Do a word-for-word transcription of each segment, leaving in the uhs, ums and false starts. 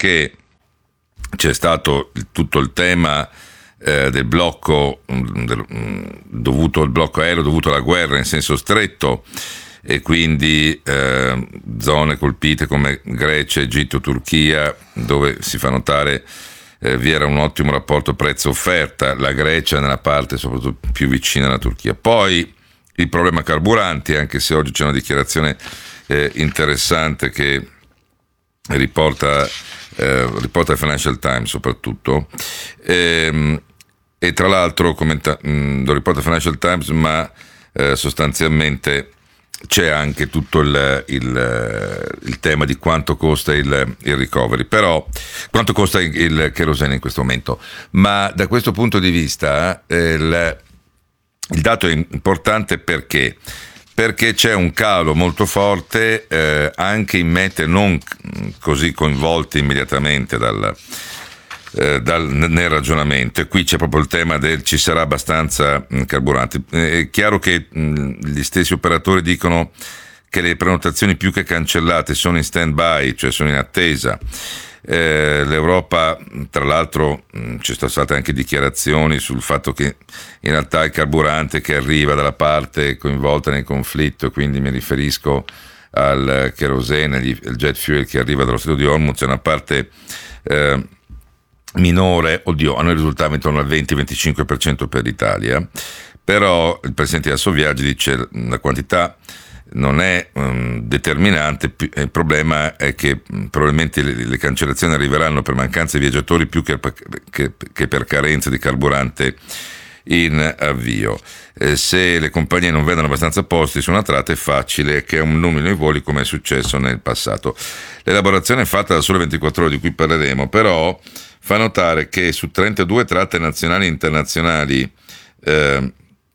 perché c'è stato tutto il tema eh, del blocco del, dovuto al blocco aereo dovuto alla guerra in senso stretto, e quindi eh, zone colpite come Grecia, Egitto, Turchia, dove si fa notare eh, vi era un ottimo rapporto prezzo-offerta, la Grecia nella parte soprattutto più vicina alla Turchia. Poi il problema carburanti, anche se oggi c'è una dichiarazione eh, interessante che riporta, eh, riporta il Financial Times soprattutto, ehm, e tra l'altro commenta, mh, lo riporta il Financial Times, ma eh, sostanzialmente c'è anche tutto il, il, il tema di quanto costa il, il recovery, però quanto costa il, il kerosene in questo momento. Ma da questo punto di vista eh, il, il dato è importante perché perché c'è un calo molto forte eh, anche in mete non così coinvolte immediatamente dal, eh, dal, nel ragionamento, e qui c'è proprio il tema del ci sarà abbastanza mh, carburanti. È chiaro che mh, gli stessi operatori dicono che le prenotazioni più che cancellate sono in stand by, cioè sono in attesa. Eh, L'Europa, tra l'altro, mh, ci sono state anche dichiarazioni sul fatto che in realtà il carburante che arriva dalla parte coinvolta nel conflitto, quindi mi riferisco al kerosene, il jet fuel che arriva dallo Stretto di Hormuz, è una parte eh, minore, oddio, a noi risultava intorno al venti venticinque per cento per l'Italia, però il presidente di Assoviaggi dice la quantità non è um, determinante, il problema è che um, probabilmente le, le cancellazioni arriveranno per mancanza di viaggiatori più che, che, che per carenza di carburante in avvio. Eh, se le compagnie non vendono abbastanza posti su una tratta è facile che annulino i voli, come è successo nel passato. L'elaborazione è fatta da Sole ventiquattro Ore, di cui parleremo, però fa notare che su trentadue tratte nazionali e internazionali eh,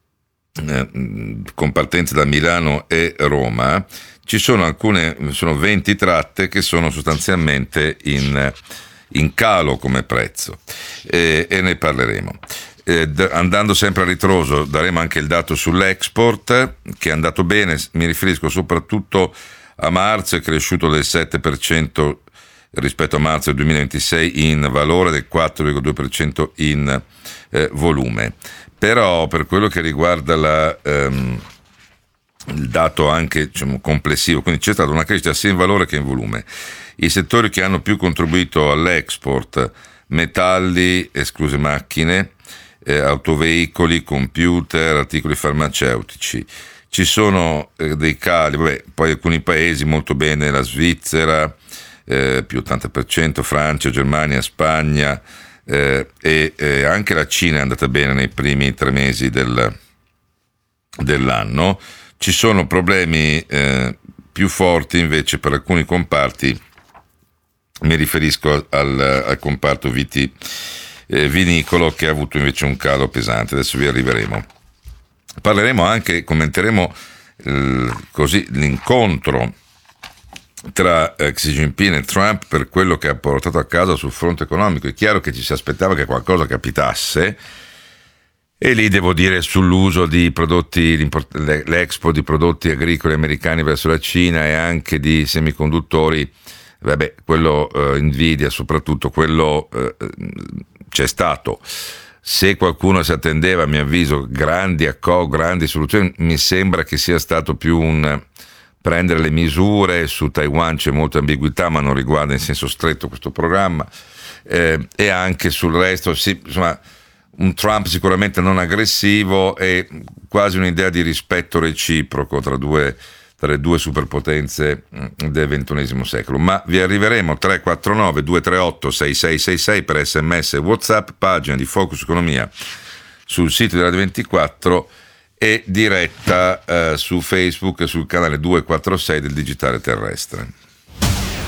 con partenze da Milano e Roma ci sono alcune, sono venti tratte che sono sostanzialmente in, in calo come prezzo, e, e ne parleremo. Eh, d- andando sempre a ritroso daremo anche il dato sull'export, che è andato bene, mi riferisco soprattutto a marzo, è cresciuto del sette per cento rispetto a marzo del duemilaventisei in valore, del quattro virgola due per cento in eh, volume. Però per quello che riguarda la, um, il dato anche, diciamo, complessivo, quindi c'è stata una crescita sia in valore che in volume. I settori che hanno più contribuito all'export: metalli, escluse macchine, eh, autoveicoli, computer, articoli farmaceutici. Ci sono eh, dei cali, vabbè, poi alcuni paesi molto bene, la Svizzera eh, più ottanta per cento, Francia, Germania, Spagna, Eh, e eh, anche la Cina è andata bene nei primi tre mesi del, dell'anno. Ci sono problemi eh, più forti invece per alcuni comparti, mi riferisco al, al comparto viti, eh, vinicolo, che ha avuto invece un calo pesante. Adesso vi arriveremo. Parleremo anche, commenteremo eh, così l'incontro tra Xi Jinping e Trump per quello che ha portato a casa sul fronte economico. È chiaro che ci si aspettava che qualcosa capitasse, e lì devo dire sull'uso di prodotti, l'expo di prodotti agricoli americani verso la Cina e anche di semiconduttori, vabbè, quello eh, Nvidia soprattutto, quello eh, c'è stato. Se qualcuno si attendeva, a mio avviso, grandi accordi, grandi soluzioni, mi sembra che sia stato più un prendere le misure. Su Taiwan c'è molta ambiguità, ma non riguarda in senso stretto questo programma, eh, e anche sul resto, sì, insomma, un Trump sicuramente non aggressivo e quasi un'idea di rispetto reciproco tra due tra le due superpotenze del ventunesimo secolo. Ma vi arriveremo. Tre quattro nove due tre otto sei sei sei sei per sms e WhatsApp, pagina di Focus Economia sul sito di Radio ventiquattro e diretta eh, su Facebook e sul canale duecentoquarantasei del Digitale Terrestre.